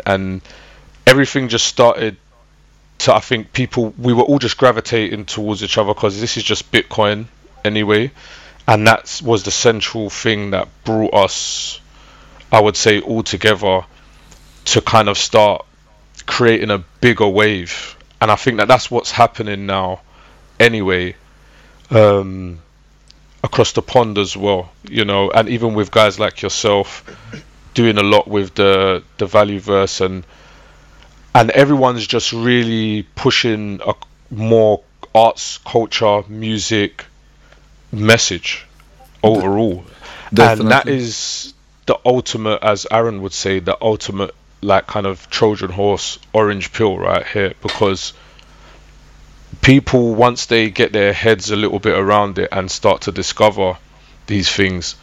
and everything just started to, I think we were all just gravitating towards each other because this is just Bitcoin anyway, and that was the central thing that brought us, I would say, all together to kind of start creating a bigger wave. And I think that that's what's happening now anyway, across the pond as well, and even with guys like yourself doing a lot with the Valueverse, and everyone's just really pushing a more arts, culture, music message overall. Definitely. And that is the ultimate, as Aaron would say, the ultimate like kind of Trojan horse, orange pill right here, because people, once they get their heads a little bit around it and start to discover these things,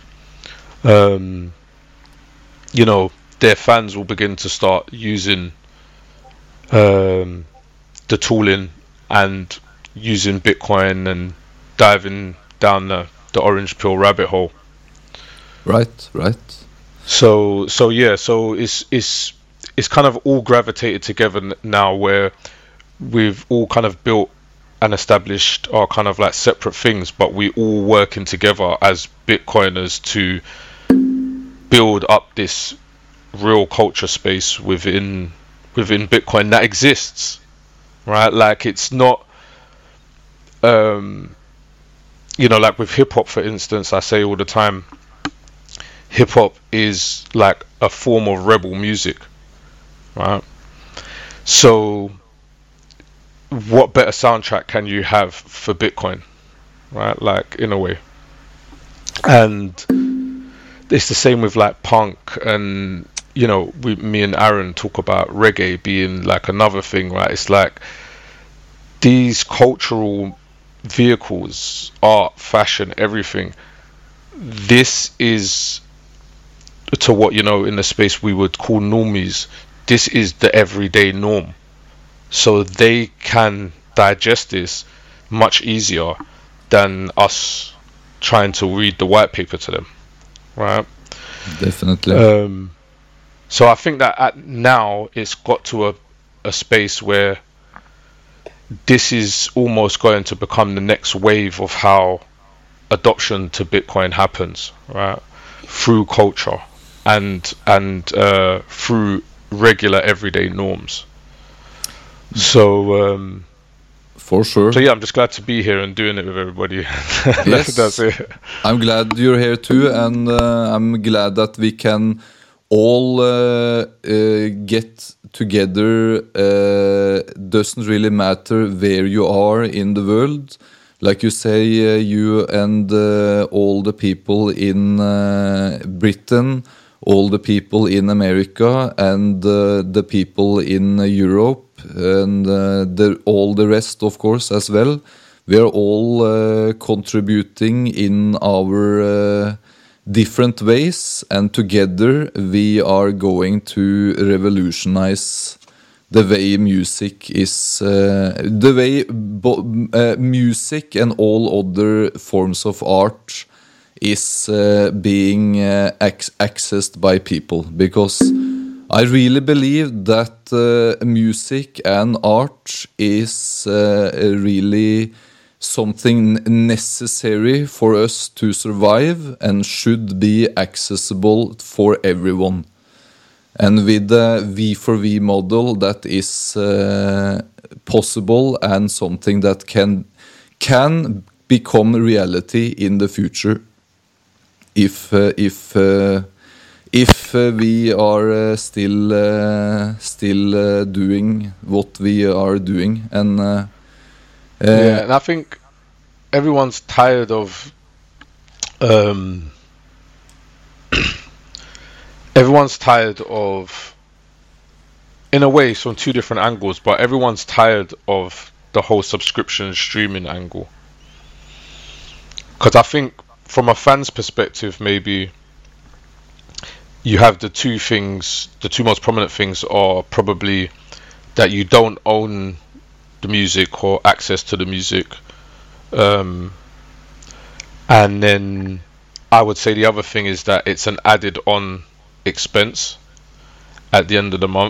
their fans will begin to start using the tooling and using Bitcoin and diving down the orange pill rabbit hole. Right. So it's kind of all gravitated together now, where we've all kind of built and established our kind of like separate things, but we all working together as Bitcoiners to build up this real culture space within Bitcoin that exists, right? Like it's not, like with hip hop, for instance, I say all the time, hip hop is like a form of rebel music, right? So what better soundtrack can you have for Bitcoin, right? Like, in a way. And it's the same with like punk, and me and Aaron talk about reggae being like another thing, right? It's like these cultural vehicles, art, fashion, everything, this is to what in the space we would call normies. This is the everyday norm, so they can digest this much easier than us trying to read the white paper to them, right? Definitely. So I think that now it's got to a space where this is almost going to become the next wave of how adoption to Bitcoin happens, right? Through culture and through regular everyday norms. So for sure. So yeah, I'm just glad to be here and doing it with everybody. Yes, that's it. I'm glad you're here too, and I'm glad that we can all get together. Doesn't really matter where you are in the world. Like you say, you and all the people in Britain, all the people in America, and the people in Europe, and all the rest, of course, as well. We are all contributing in our different ways, and together we are going to revolutionize the way music is, the way music and all other forms of art is being accessed by people, because I really believe that music and art is really something necessary for us to survive and should be accessible for everyone. And with the V4V model, that is possible and something that can become reality in the future if we are still doing what we are doing. And yeah, and I think everyone's tired of everyone's tired of, in a way, it's on two different angles, but everyone's tired of the whole subscription streaming angle. Because I think from a fan's perspective, maybe you have the two most prominent things are probably that you don't own the music or access to the music, and then I would say the other thing is that it's an added on expense at the end of the month.